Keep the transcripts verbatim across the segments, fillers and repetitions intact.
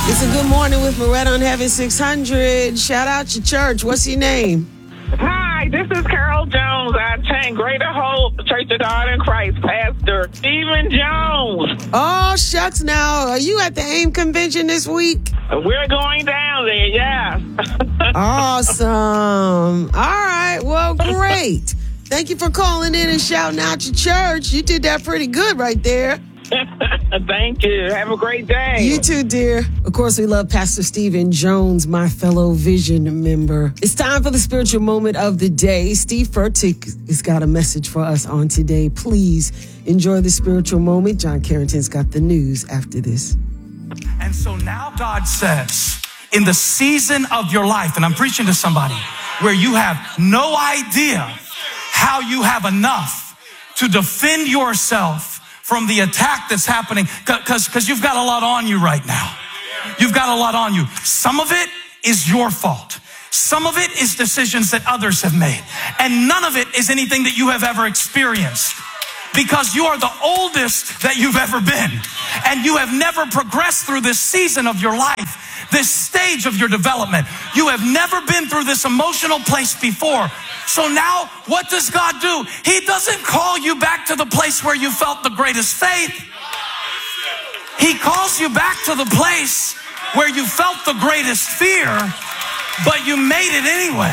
It's a good morning with Moretta on Heaven six hundred. Shout out your church. What's your name? Hi, this is Carol Jones. I attend Greater Hope Church of God in Christ, Pastor Stephen Jones. Oh, shucks now. Are you at the AIM convention this week? We're going down there, yeah. Awesome. All right. Well, great. Thank you for calling in and shouting out your church. You did that pretty good right there. Thank you. Have a great day. You too, dear. Of course, we love Pastor Stephen Jones, my fellow Vision member. It's time for the spiritual moment of the day. Steve Furtick has got a message for us on today. Please enjoy the spiritual moment. John Carrington's got the news after this. And so now God says, in the season of your life, and I'm preaching to somebody where you have no idea how you have enough to defend yourself from the attack that's happening, because because you've got a lot on you right now. You've got a lot on you. Some of it is your fault. Some of it is decisions that others have made. And none of it is anything that you have ever experienced, because you are the oldest that you've ever been. And you have never progressed through this season of your life, this stage of your development. You have never been through this emotional place before. So now, what does God do? He doesn't call you back to the place where you felt the greatest faith. He calls you back to the place where you felt the greatest fear, but you made it anyway.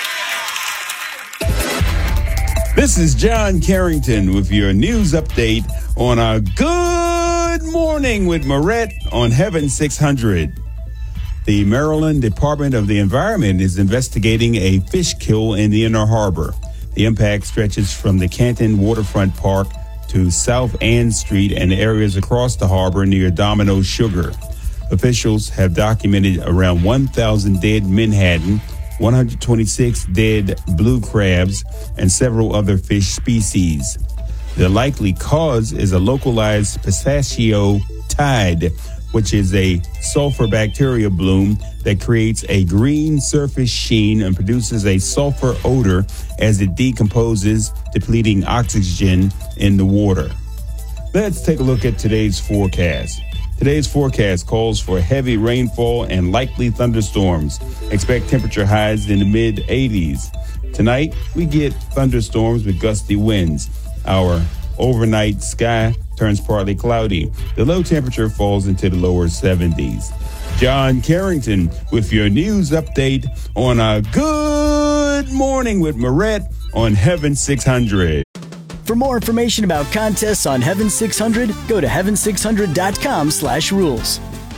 This is John Carrington with your news update on our Good Morning with Moretta on Heaven six hundred. The Maryland Department of the Environment is investigating a fish kill in the Inner Harbor. The impact stretches from the Canton Waterfront Park to South Ann Street and areas across the harbor near Domino Sugar. Officials have documented around one thousand dead menhaden, one hundred twenty-six dead blue crabs, and several other fish species. The likely cause is a localized pistachio tide, which is a sulfur bacteria bloom that creates a green surface sheen and produces a sulfur odor as it decomposes, depleting oxygen in the water. Let's take a look at today's forecast. Today's forecast calls for heavy rainfall and likely thunderstorms. Expect temperature highs in the mid eighties. Tonight, we get thunderstorms with gusty winds. Our overnight sky turns partly cloudy. The low temperature falls into the lower seventies. John Carrington with your news update on our Good Morning with Moretta on Heaven six hundred. For more information about contests on Heaven six hundred, go to heaven six hundred dot com slash rules.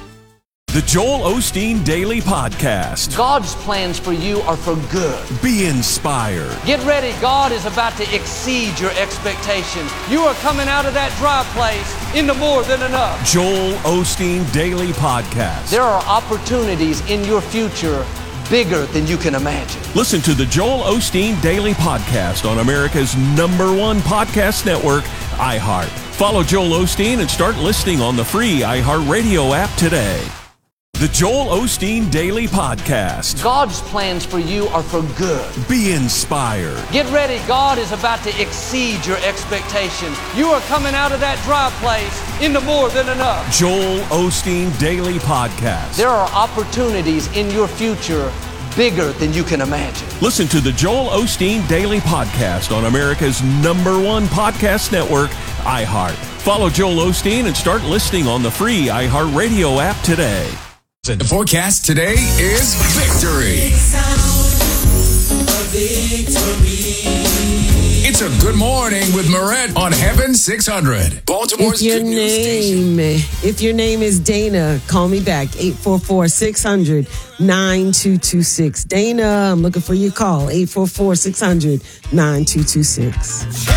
The Joel Osteen Daily Podcast. God's plans for you are for good. Be inspired. Get ready. God is about to exceed your expectations. You are coming out of that dry place into more than enough. Joel Osteen Daily Podcast. There are opportunities in your future bigger than you can imagine. Listen to the Joel Osteen Daily Podcast on America's number one podcast network, iHeart. Follow Joel Osteen and start listening on the free iHeartRadio app today. The Joel Osteen Daily Podcast. God's plans for you are for good. Be inspired. Get ready. God is about to exceed your expectations. You are coming out of that dry place into more than enough. Joel Osteen Daily Podcast. There are opportunities in your future bigger than you can imagine. Listen to the Joel Osteen Daily Podcast on America's number one podcast network, iHeart. Follow Joel Osteen and start listening on the free iHeartRadio app today. The forecast today is victory. It's a Good Morning with Moretta on Heaven six hundred. Baltimore's if your good news name, station. If your name is Dana, call me back, eight four four, six hundred, nine two two six. Dana, I'm looking for your call, eight four four, six hundred, nine two two six.